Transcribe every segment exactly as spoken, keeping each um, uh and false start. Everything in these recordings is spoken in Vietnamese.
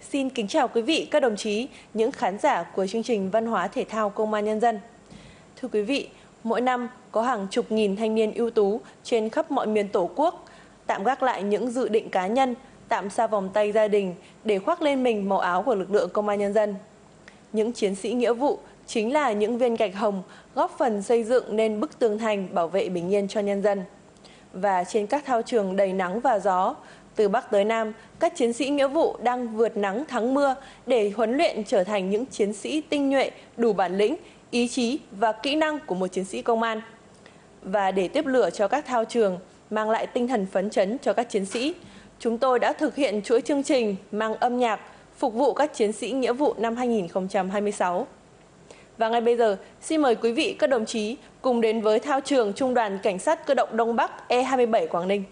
Xin kính chào quý vị, các đồng chí, những khán giả của chương trình Văn hóa Thể thao Công an Nhân dân. Thưa quý vị, mỗi năm có hàng chục nghìn thanh niên ưu tú trên khắp mọi miền Tổ quốc tạm gác lại những dự định cá nhân, tạm xa vòng tay gia đình để khoác lên mình màu áo của lực lượng Công an Nhân dân. Những chiến sĩ nghĩa vụ chính là những viên gạch hồng góp phần xây dựng nên bức tường thành bảo vệ bình yên cho nhân dân. Và trên các thao trường đầy nắng và gió, từ Bắc tới Nam, các chiến sĩ nghĩa vụ đang vượt nắng thắng mưa để huấn luyện trở thành những chiến sĩ tinh nhuệ, đủ bản lĩnh, ý chí và kỹ năng của một chiến sĩ công an. Và để tiếp lửa cho các thao trường, mang lại tinh thần phấn chấn cho các chiến sĩ, chúng tôi đã thực hiện chuỗi chương trình mang âm nhạc phục vụ các chiến sĩ nghĩa vụ năm hai nghìn không trăm hai mươi sáu. Và ngay bây giờ, xin mời quý vị các đồng chí cùng đến với thao trường Trung đoàn Cảnh sát Cơ động Đông Bắc E hai mươi bảy Quảng Ninh.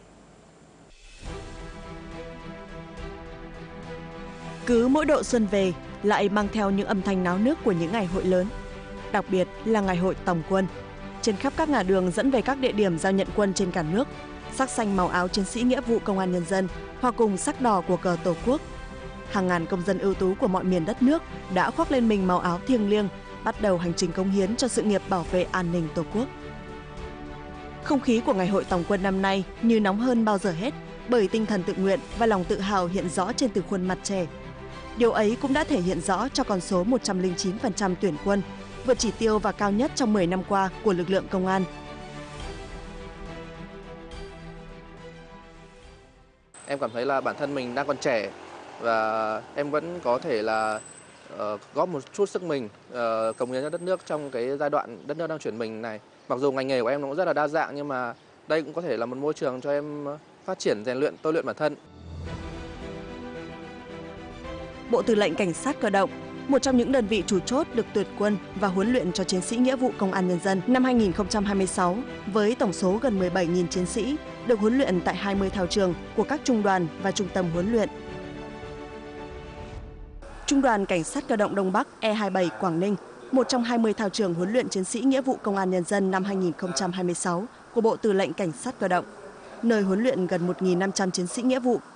Cứ mỗi độ xuân về lại mang theo những âm thanh náo nức của những ngày hội lớn, đặc biệt là ngày hội tổng quân. Trên khắp các ngã đường dẫn về các địa điểm giao nhận quân trên cả nước, sắc xanh màu áo chiến sĩ nghĩa vụ Công an Nhân dân hòa cùng sắc đỏ của cờ Tổ quốc. Hàng ngàn công dân ưu tú của mọi miền đất nước đã khoác lên mình màu áo thiêng liêng, bắt đầu hành trình cống hiến cho sự nghiệp bảo vệ an ninh Tổ quốc. Không khí của ngày hội tổng quân năm nay như nóng hơn bao giờ hết, bởi tinh thần tự nguyện và lòng tự hào hiện rõ trên từng khuôn mặt trẻ. Điều ấy cũng đã thể hiện rõ cho con số một trăm lẻ chín phần trăm tuyển quân, vượt chỉ tiêu và cao nhất trong mười năm qua của lực lượng công an. Em cảm thấy là bản thân mình đang còn trẻ và em vẫn có thể là uh, góp một chút sức mình, uh, cống hiến cho đất nước trong cái giai đoạn đất nước đang chuyển mình này. Mặc dù ngành nghề của em nó cũng rất là đa dạng nhưng mà đây cũng có thể là một môi trường cho em phát triển, rèn luyện, tôi luyện bản thân. Bộ Tư lệnh Cảnh sát Cơ động, một trong những đơn vị chủ chốt được tuyển quân và huấn luyện cho chiến sĩ nghĩa vụ Công an Nhân dân năm hai nghìn không trăm hai mươi sáu, với tổng số gần mười bảy nghìn chiến sĩ, được huấn luyện tại hai mươi thao trường của các trung đoàn và trung tâm huấn luyện. Trung đoàn Cảnh sát Cơ động Đông Bắc E hai mươi bảy Quảng Ninh, một trong hai mươi thao trường huấn luyện chiến sĩ nghĩa vụ Công an Nhân dân năm hai nghìn không trăm hai mươi sáu của Bộ Tư lệnh Cảnh sát Cơ động, nơi huấn luyện gần một nghìn năm trăm chiến sĩ nghĩa vụ.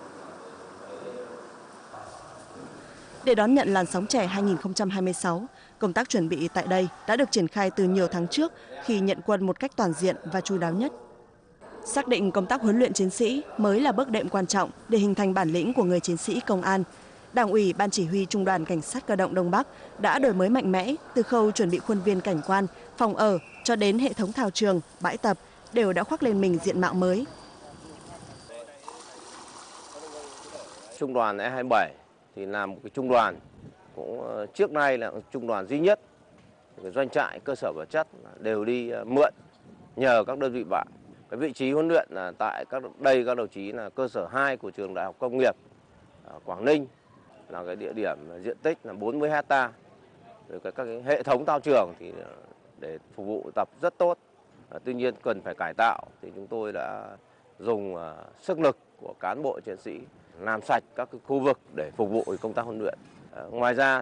Để đón nhận làn sóng trẻ hai nghìn không trăm hai mươi sáu, công tác chuẩn bị tại đây đã được triển khai từ nhiều tháng trước khi nhận quân một cách toàn diện và chu đáo nhất. Xác định công tác huấn luyện chiến sĩ mới là bước đệm quan trọng để hình thành bản lĩnh của người chiến sĩ công an. Đảng ủy Ban Chỉ huy Trung đoàn Cảnh sát Cơ động Đông Bắc đã đổi mới mạnh mẽ từ khâu chuẩn bị khuôn viên cảnh quan, phòng ở cho đến hệ thống thao trường, bãi tập đều đã khoác lên mình diện mạo mới. Trung đoàn E hai mươi bảy thì là một cái trung đoàn cũng trước nay là trung đoàn duy nhất, cái doanh trại cơ sở vật chất đều đi mượn nhờ các đơn vị bạn. Cái vị trí huấn luyện là tại các đây các đồng chí là cơ sở hai của trường Đại học Công nghiệp Quảng Ninh, là cái địa điểm diện tích là bốn mươi hecta. Rồi các cái hệ thống thao trường thì để phục vụ tập rất tốt. Tuy nhiên cần phải cải tạo thì chúng tôi đã dùng sức lực của cán bộ chiến sĩ làm sạch các cái khu vực để phục vụ công tác huấn luyện. Ngoài ra